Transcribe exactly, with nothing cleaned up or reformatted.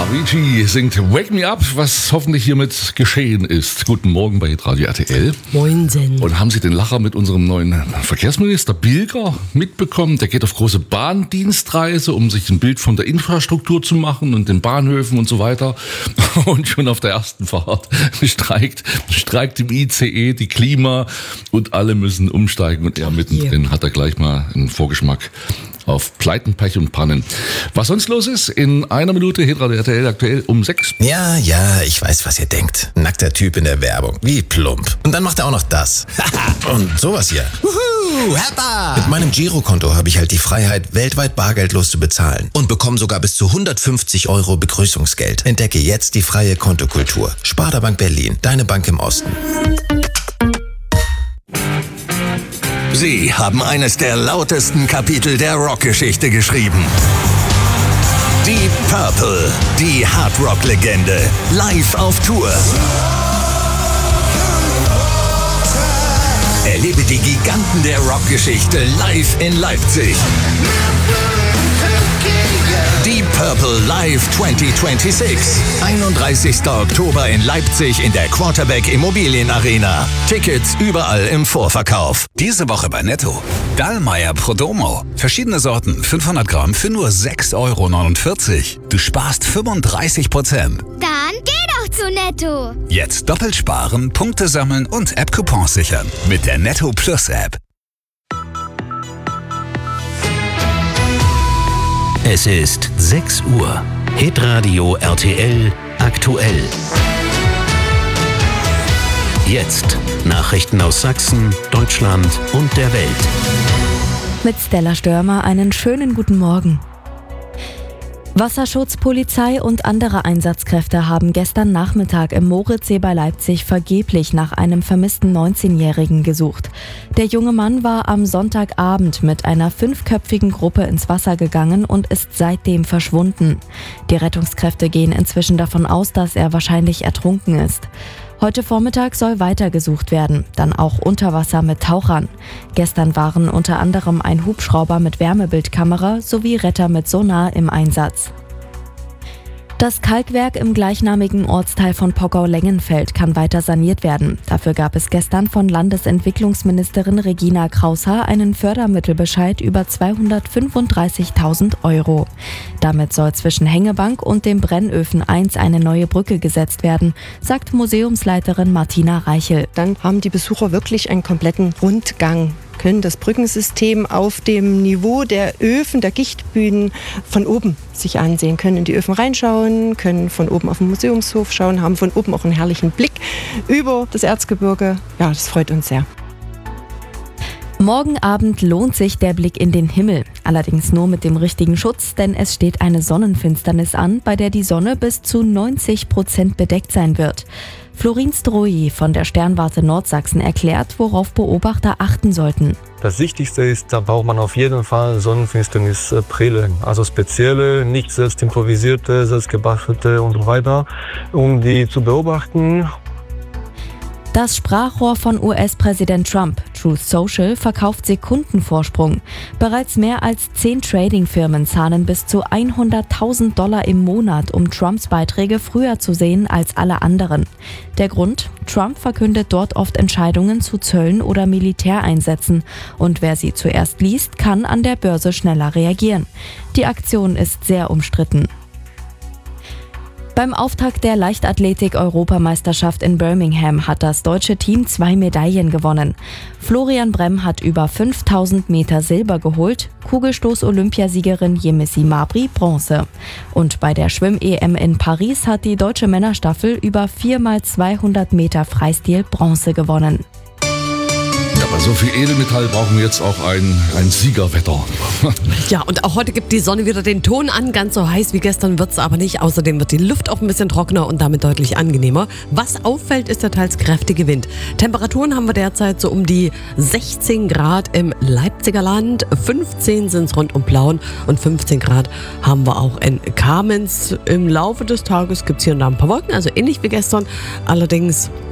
Avicii singt Wake Me Up, was hoffentlich hiermit geschehen ist. Guten Morgen bei Radio R T L. Moinsen. Und haben Sie den Lacher mit unserem neuen Verkehrsminister Bilger mitbekommen? Der geht auf große Bahndienstreise, um sich ein Bild von der Infrastruktur zu machen und den Bahnhöfen und so weiter. Und schon auf der ersten Fahrt streikt, streikt im I C E die Klima und alle müssen umsteigen. Und er mittendrin hat er gleich mal einen Vorgeschmack auf Pleiten, Pech und Pannen. Was sonst los ist, in einer Minute Hitradio R T L aktuell um sechs. Ja, ja, ich weiß, was ihr denkt. Nackter Typ in der Werbung. Wie plump. Und dann macht er auch noch das. Und sowas hier. Wuhu, Heppa! Mit meinem Girokonto habe ich halt die Freiheit, weltweit bargeldlos zu bezahlen. Und bekomme sogar bis zu hundertfünfzig Euro Begrüßungsgeld. Entdecke jetzt die freie Kontokultur. Sparda Bank Berlin. Deine Bank im Osten. Sie haben eines der lautesten Kapitel der Rockgeschichte geschrieben. Deep Purple, die Hardrock-Legende, live auf Tour. Erlebe die Giganten der Rockgeschichte live in Leipzig. Deep Purple Live zwanzig sechsundzwanzig. einunddreißigster Oktober in Leipzig in der Quarterback Immobilien Arena. Tickets überall im Vorverkauf. Diese Woche bei Netto. Dallmayr Prodomo. Verschiedene Sorten, fünfhundert Gramm für nur sechs Euro neunundvierzig. Du sparst fünfunddreißig Prozent. Dann geh doch zu Netto. Jetzt doppelt sparen, Punkte sammeln und App-Coupons sichern. Mit der Netto Plus App. Es ist sechs Uhr. Hitradio R T L aktuell. Jetzt Nachrichten aus Sachsen, Deutschland und der Welt. Mit Stella Störmer einen schönen guten Morgen. Wasserschutz, Polizei und andere Einsatzkräfte haben gestern Nachmittag im Moritzsee bei Leipzig vergeblich nach einem vermissten neunzehnjährigen gesucht. Der junge Mann war am Sonntagabend mit einer fünfköpfigen Gruppe ins Wasser gegangen und ist seitdem verschwunden. Die Rettungskräfte gehen inzwischen davon aus, dass er wahrscheinlich ertrunken ist. Heute Vormittag soll weiter gesucht werden, dann auch unter Wasser mit Tauchern. Gestern waren unter anderem ein Hubschrauber mit Wärmebildkamera sowie Retter mit Sonar im Einsatz. Das Kalkwerk im gleichnamigen Ortsteil von Pockau-Lengenfeld kann weiter saniert werden. Dafür gab es gestern von Landesentwicklungsministerin Regina Kraushaar einen Fördermittelbescheid über zweihundertfünfunddreißigtausend Euro. Damit soll zwischen Hängebank und dem Brennöfen eins eine neue Brücke gesetzt werden, sagt Museumsleiterin Martina Reichel. Dann haben die Besucher wirklich einen kompletten Rundgang, können das Brückensystem auf dem Niveau der Öfen, der Gichtbühnen von oben sich ansehen, können in die Öfen reinschauen, können von oben auf den Museumshof schauen, haben von oben auch einen herrlichen Blick über das Erzgebirge. Ja, das freut uns sehr. Morgen Abend lohnt sich der Blick in den Himmel. Allerdings nur mit dem richtigen Schutz, denn es steht eine Sonnenfinsternis an, bei der die Sonne bis zu neunzig Prozent bedeckt sein wird. Florin Strohi von der Sternwarte Nordsachsen erklärt, worauf Beobachter achten sollten. Das Wichtigste ist, da braucht man auf jeden Fall Sonnenfinsternisbrille. Also spezielle, nicht selbst improvisierte, selbst gebastelte und so weiter, um die zu beobachten. Das Sprachrohr von U S-Präsident Trump, Truth Social, verkauft Sekundenvorsprung. Bereits mehr als zehn Trading-Firmen zahlen bis zu hunderttausend Dollar im Monat, um Trumps Beiträge früher zu sehen als alle anderen. Der Grund? Trump verkündet dort oft Entscheidungen zu Zöllen oder Militäreinsätzen. Und wer sie zuerst liest, kann an der Börse schneller reagieren. Die Aktion ist sehr umstritten. Beim Auftakt der Leichtathletik-Europameisterschaft in Birmingham hat das deutsche Team zwei Medaillen gewonnen. Florian Bremm hat über fünftausend Meter Silber geholt, Kugelstoß-Olympiasiegerin Yemisi Mabry Bronze. Und bei der Schwimm-E M in Paris hat die deutsche Männerstaffel über vier mal zweihundert Meter Freistil Bronze gewonnen. Ja, bei so viel Edelmetall brauchen wir jetzt auch ein, ein Siegerwetter. Ja, und auch heute gibt die Sonne wieder den Ton an. Ganz so heiß wie gestern wird es aber nicht. Außerdem wird die Luft auch ein bisschen trockener und damit deutlich angenehmer. Was auffällt, ist der teils kräftige Wind. Temperaturen haben wir derzeit so um die sechzehn Grad im Leipziger Land. fünfzehn sind es rund um Plauen und fünfzehn Grad haben wir auch in Kamenz. Im Laufe des Tages gibt es hier und da ein paar Wolken, also ähnlich wie gestern. Allerdings